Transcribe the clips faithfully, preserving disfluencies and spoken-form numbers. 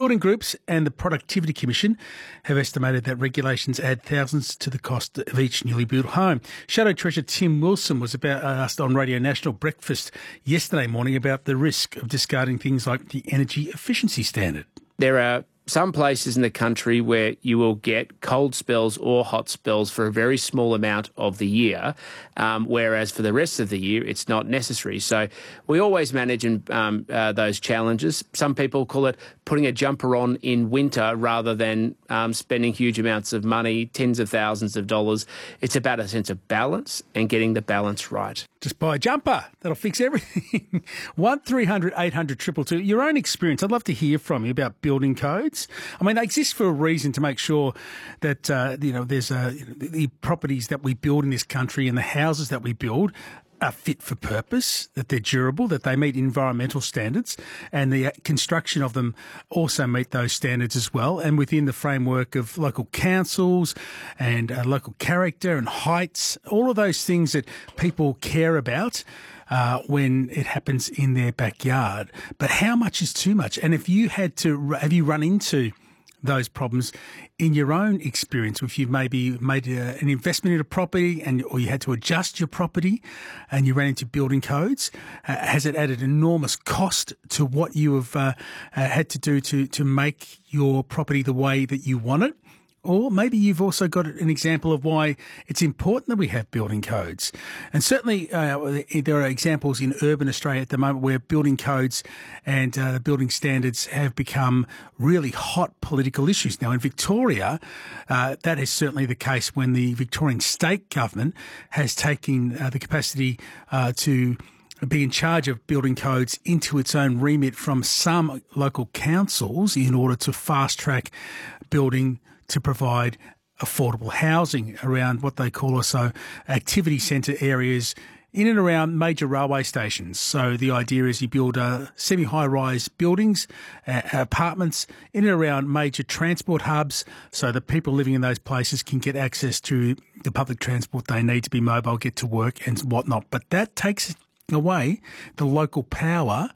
Building Groups and the Productivity Commission have estimated that regulations add thousands to the cost of each newly built home. Shadow Treasurer Tim Wilson was about asked on Radio National Breakfast yesterday morning about the risk of discarding things like the energy efficiency standard. There are some places in the country where you will get cold spells or hot spells for a very small amount of the year, um, whereas for the rest of the year, it's not necessary. So we always manage um, uh, those challenges. Some people call it putting a jumper on in winter rather than um, spending huge amounts of money, tens of thousands of dollars. It's about a sense of balance and getting the balance right. Just buy a jumper. That'll fix everything. one three hundred eight hundred two two two. Your own experience. I'd love to hear from you about building codes. I mean, they exist for a reason, to make sure that, uh, you know, there's uh, the properties that we build in this country and the houses that we build are fit for purpose, that they're durable, that they meet environmental standards, and the construction of them also meet those standards as well, and within the framework of local councils and uh, local character and heights, all of those things that people care about uh, when it happens in their backyard. But how much is too much? And if you had to, have you run into those problems in your own experience, if you've maybe made a, an investment in a property and or you had to adjust your property and you ran into building codes? Uh, has it added enormous cost to what you have uh, uh, had to do to, to make your property the way that you want it? Or maybe you've also got an example of why it's important that we have building codes. And certainly uh, there are examples in urban Australia at the moment where building codes and uh, building standards have become really hot political issues. Now, in Victoria, uh, that is certainly the case when the Victorian state government has taken uh, the capacity uh, to be in charge of building codes into its own remit from some local councils in order to fast-track building to provide affordable housing around what they call also activity centre areas in and around major railway stations. So the idea is you build uh, semi-high-rise buildings, uh, apartments in and around major transport hubs so that people living in those places can get access to the public transport they need to be mobile, get to work and whatnot. But that takes away the local power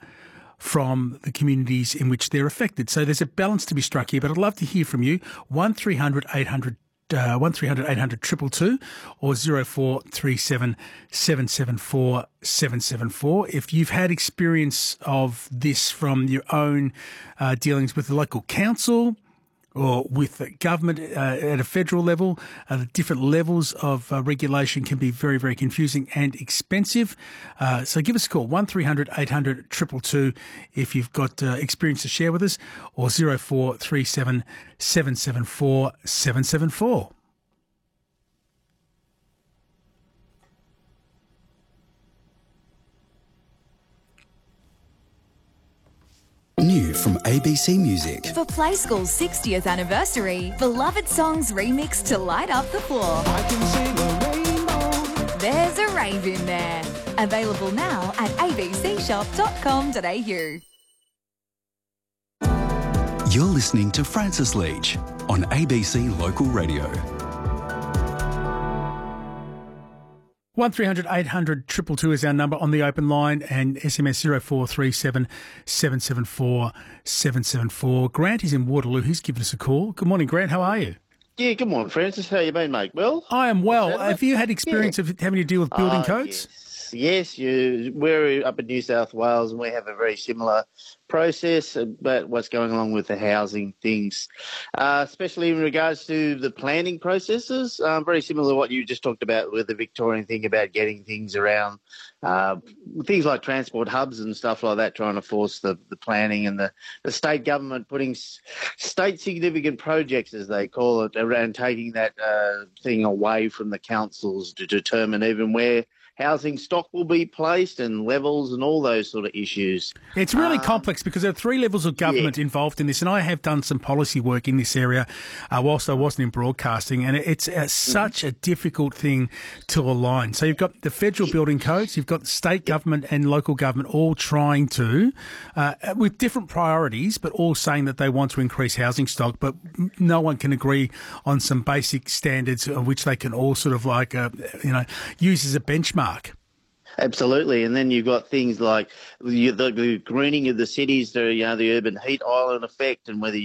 from the communities in which they're affected. So there's a balance to be struck here, but I'd love to hear from you. one three hundred eight hundred uh, one three hundred eight hundred two two two or zero four three seven seven seven four seven seven four. If you've had experience of this from your own uh, dealings with the local council or with the government uh, at a federal level, uh, the different levels of uh, regulation can be very, very confusing and expensive. Uh, so give us a call, one three hundred eight hundred two two two if you've got uh, experience to share with us, or zero four three seven seven seven four seven seven four. New from A B C Music. For Play School's sixtieth anniversary, beloved songs remixed to light up the floor. I can see the rainbow. There's a rave in there. Available now at a b c shop dot com dot a u. You're listening to Francis Leach on A B C Local Radio. one three hundred eight hundred two two two is our number on the open line, and S M S zero four three seven seven seven four seven seven four. Grant is in Waterloo. He's given us a call. Good morning, Grant. How are you? Yeah, good morning, Francis. How you been, mate? Well? I am well. Have you had experience yeah. of having to deal with building uh, codes? Yes, yes. You, we're up in New South Wales and we have a very similar process about what's going along with the housing things, uh, especially in regards to the planning processes. Um, very similar to what you just talked about with the Victorian thing about getting things around, uh, things like transport hubs and stuff like that, trying to force the, the planning, and the, the state government putting s- state significant projects, as they call it, around taking that uh, thing away from the councils to determine even where housing stock will be placed and levels and all those sort of issues. It's really um, complex because there are three levels of government yeah. involved in this, and I have done some policy work in this area uh, whilst I wasn't in broadcasting, and it's uh, such a difficult thing to align. So you've got the federal building codes, you've got state government and local government all trying to, uh, with different priorities, but all saying that they want to increase housing stock, but no one can agree on some basic standards of which they can all sort of like, uh, you know, use as a benchmark. Absolutely, and then you've got things like the, the greening of the cities, the you know the urban heat island effect, and whether